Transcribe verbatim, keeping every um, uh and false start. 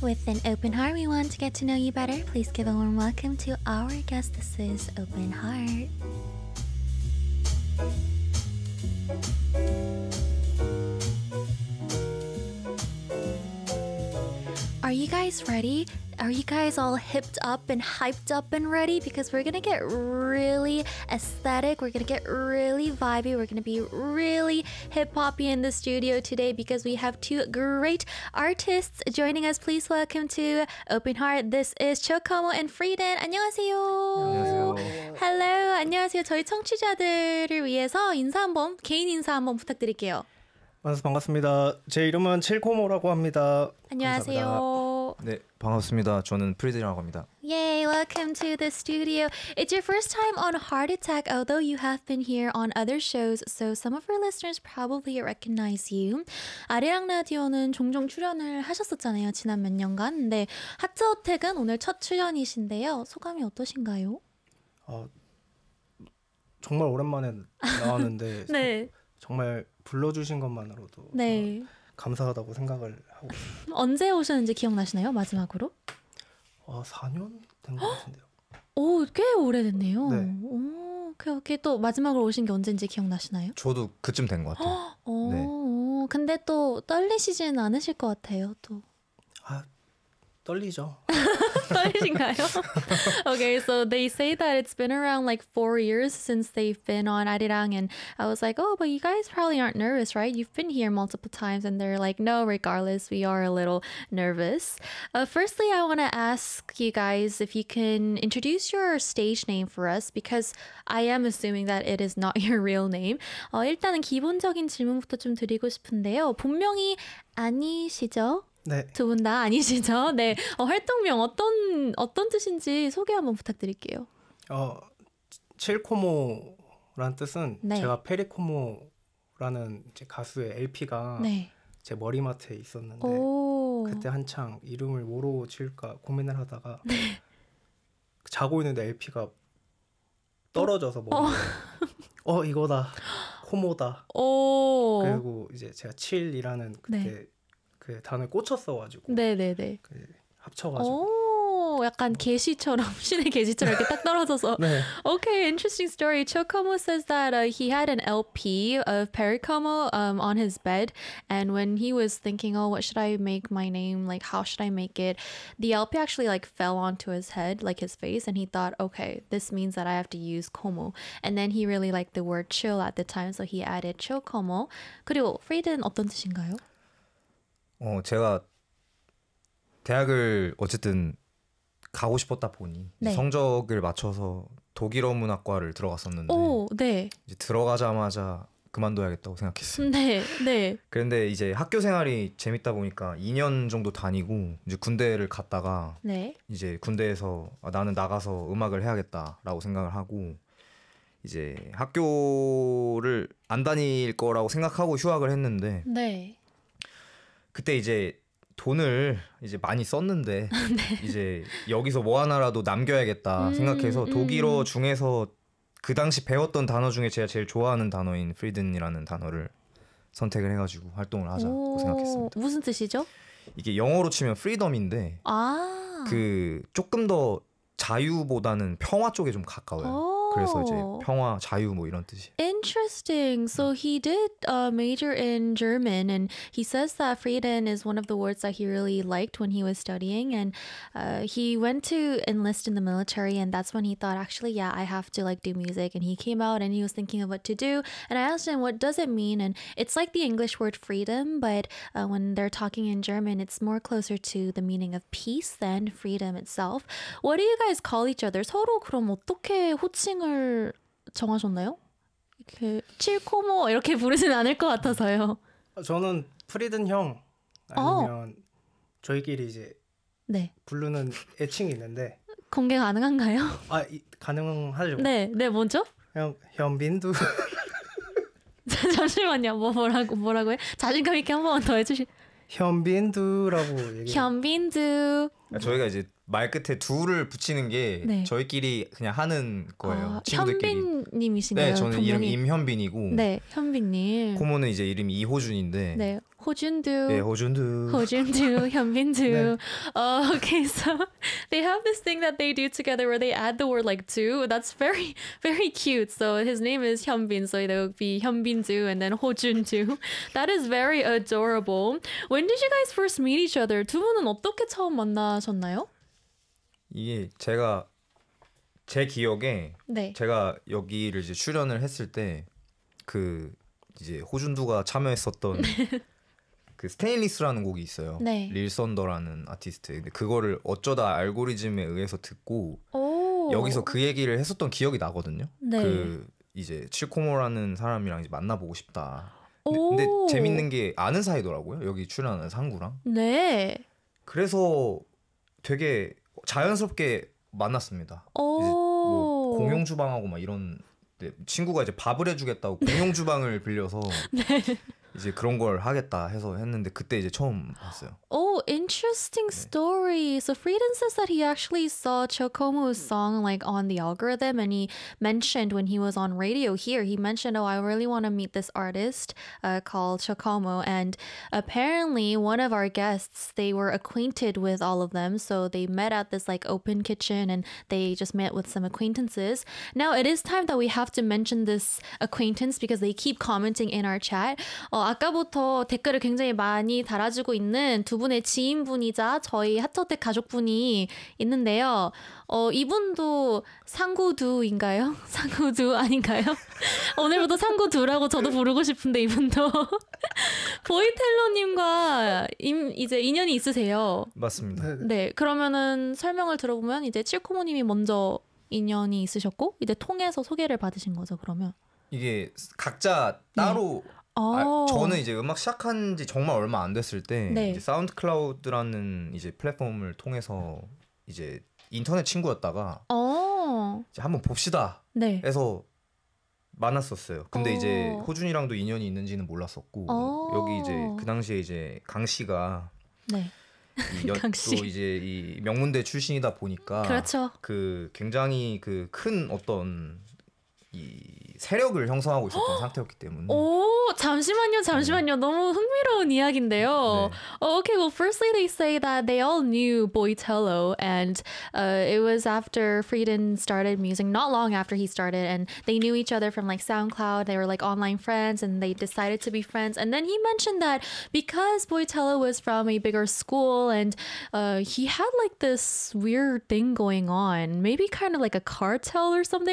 With an open heart, we want to get to know you better. Please give a warm welcome to our guest. This is Open Heart. Are you guys ready? Are you guys all hipped up and hyped up and ready? Because we're gonna get really aesthetic, we're gonna get really vibey, we're gonna be really hip-hoppy in the studio today because we have two great artists joining us. Please welcome to Open Heart. This is Chocomo and Frieden. 안녕하세요. 안녕하세요. Hello. 안녕하세요. 저희 청취자들을 위해서 인사 한번, 개인 인사 한번 부탁드릴게요. 반갑습니다. 제 이름은 칠코모라고 합니다. 안녕하세요. 감사합니다. 네, 반갑습니다. 저는 프리드라고 합니다. Yay, welcome to the studio. It's your first time on Heart Attack, although you have been here on other shows, so some of our listeners probably recognize you. 아리랑 라디오는 종종 출연을 하셨었잖아요, 지난 몇 년간. 근데 하트 어택은 오늘 첫 출연이신데요. 소감이 어떠신가요? 어, 정말 오랜만에 나왔는데 네. 정말 불러주신 것만으로도 네. 감사하다고 생각을 하고 있습니다. 언제 오셨는지 기억나시나요, 마지막으로? 어, 사 년 된 것 같은데요. 오, 꽤 오래됐네요. 네. 오, 오케이, 오케이. 또 마지막으로 오신 게 언제인지 기억나시나요? 저도 그쯤 된 것 같아요. 오, 네. 오, 근데 또 떨리시지는 않으실 것 같아요, 또. 아, 떨리죠. 떨리신가요? Okay, so they say that it's been around like four years since they've been on Arirang, and I was like, oh, but you guys probably aren't nervous, right? You've been here multiple times, and they're like, no, regardless, we are a little nervous. Uh, firstly, I want to ask you guys if you can introduce your stage name for us, because I am assuming that it is not your real name. 어, 일단은 기본적인 질문부터 좀 드리고 싶은데요. 본명이 아니시죠? 네. 두 분 다 아니시죠? 네. 어, 활동명 어떤 어떤 뜻인지 소개 한번 부탁드릴게요. 어, 칠코모라는 뜻은 네. 제가 페리코모라는 제 가수의 엘피가 네. 제 머리맡에 있었는데 오. 그때 한창 이름을 뭐로 지을까 고민을 하다가 네. 자고 있는데 엘피가 떨어져서 머리에 어, 어 이거다 코모다. 오. 그리고 이제 제가 칠이라는 그때 네. 그 단어에 꽂혔어가지고 네네네. 그 합쳐가지고 오, 약간 계시처럼 신의 계시처럼 이렇게 딱 떨어져서. 네. Okay, interesting story. Chocomo says that uh, he had an L P of Pericomo um, on his bed, and when he was thinking, oh, what should I make my name? Like, how should I make it? The L P actually like fell onto his head, like his face, and he thought, okay, this means that I have to use Como. And then he really liked the word chill at the time, so he added Chocomo. 그리고 Frieden 어떤 뜻인가요? 어, 제가 대학을 어쨌든 가고 싶었다 보니 네. 성적을 맞춰서 독일어 문학과를 들어갔었는데 오, 네. 이제 들어가자마자 그만둬야겠다고 생각했어요. 네, 네. 그런데 이제 학교 생활이 재밌다 보니까 이 년 정도 다니고 이제 군대를 갔다가 네. 이제 군대에서 아, 나는 나가서 음악을 해야겠다라고 생각을 하고 이제 학교를 안 다닐 거라고 생각하고 휴학을 했는데 네. 그때 이제 돈을 이제 많이 썼는데 네. 이제 여기서 뭐 하나라도 남겨야겠다 음, 생각해서 음. 독일어 중에서 그 당시 배웠던 단어 중에 제가 제일 좋아하는 단어인 프리든이라는 단어를 선택을 해가지고 활동을 하자고 오, 생각했습니다. 무슨 뜻이죠? 이게 영어로 치면 프리덤인데 아. 그 조금 더 자유보다는 평화 쪽에 좀 가까워요. 오. 그래서 이제 평화, 자유 뭐 이런 뜻이. Interesting. So he did uh, major in German, and he says that Frieden is one of the words that he really liked when he was studying, and uh, he went to enlist in the military, and that's when he thought, actually, yeah, I have to like do music. And he came out and he was thinking of what to do, and I asked him, what does it mean? And it's like the English word freedom, but uh, when they're talking in German, it's more closer to the meaning of peace than freedom itself. What do you guys call each other? 서로 그럼 어떻게 호칭을 정하셨나요? 이렇게 칠코모 이렇게 부르지는 않을 것 같아서요. 저는 프리든 형 아니면 어. 저희끼리 이제 네. 부르는 애칭이 있는데 공개 가능한가요? 아 이, 가능하죠. 네, 네 먼저. 형 현빈두. 잠시만요. 뭐 뭐라고 뭐라고요? 자신감 있게 한 번 더 해주시. 현빈두라고 얘기. 현빈두. 저희가 이제 말 끝에 두를 붙이는 게 네. 저희끼리 그냥 하는 거예요. 아, 친구들끼리. 현빈님이신가요? 네, 저는 본명이... 이름 임현빈이고. 네, 현빈님. 코모는 이제 이름이 이호준인데. 네, 호준두. 예, 호준두. 호준두, 현빈두. 네. Uh, okay, so they have this thing that they do together where they add the word like do. That's very, very cute. So his name is Hyunbin, so it would be Hyunbin-do and then Hojun-do. That is very adorable. When did you guys first meet each other? 두 분은 어떻게 처음 만나셨나요? 이게 제가 제 기억에 네. 제가 여기를 이제 출연을 했을 때 그 이제 호준두가 참여했었던 그 스테인리스라는 곡이 있어요. 네. 릴 선더라는 아티스트. 근데 그거를 어쩌다 알고리즘에 의해서 듣고 오. 여기서 그 얘기를 했었던 기억이 나거든요. 네. 그 이제 칠코모라는 사람이랑 이제 만나보고 싶다. 근데, 오. 근데 재밌는 게 아는 사이더라고요. 여기 출연하는 상구랑. 네. 그래서 되게 자연스럽게 만났습니다. 오. 이제 뭐 공용 주방하고 막 이런 친구가 이제 밥을 해주겠다고 공용 주방을 빌려서 네. 이제 그런 걸 하겠다 해서 했는데 그때 이제 처음 봤어요. Oh, interesting story. So Frieden says that he actually saw Chokomu's song like on the algorithm, and he mentioned when he was on radio here, he mentioned, oh, I really want to meet this artist uh, called Chokomu. And apparently one of our guests, they were acquainted with all of them. So they met at this like open kitchen and they just met with some acquaintances. Now it is time that we have to mention this acquaintance because they keep commenting in our chat. 어, 아까부터 댓글을 굉장히 많이 달아주고 있는 두 분의 지인분이자 저희 하터텍 가족분이 있는데요. 어, 이분도 상구두인가요? 상구두 아닌가요? 오늘부터 상구두라고 저도 부르고 싶은데 이분도 보이텔로님과 임, 이제 인연이 있으세요. 맞습니다. 네, 네. 네, 그러면은 설명을 들어보면 이제 칠코모님이 먼저 인연이 있으셨고 이제 통해서 소개를 받으신 거죠. 그러면 이게 각자 따로 아, 어. 저는 이제 음악 시작한 지 정말 얼마 안 됐을 때 네. 이제 사운드 클라우드라는 이제 플랫폼을 통해서 이제 인터넷 친구였다가 어. 이제 한번 봅시다 네. 해서 만났었어요. 근데 어. 이제 호준이랑도 인연이 있는지는 몰랐었고 어. 여기 이제 그 당시에 이제 강 씨가 네. 이 연, 강 씨. 또 이제 이 명문대 출신이다 보니까 그렇죠. 그 굉장히 그 큰 어떤 이 세력을 형성하고 있었던 상태였기 때문에 오, 잠시만요, 잠시만요. 너무 흥미로운 이야기인데요. 네. Oh, okay, well, firstly, they say that they all knew Boitello, and uh, it was after Frieden started music, not long after he started, and they knew each other from like SoundCloud. They were like online friends, and they decided to be friends. And then he mentioned that because Boitello was from a bigger school, and uh, he had like this weird thing going on, maybe kind of like a cartel or something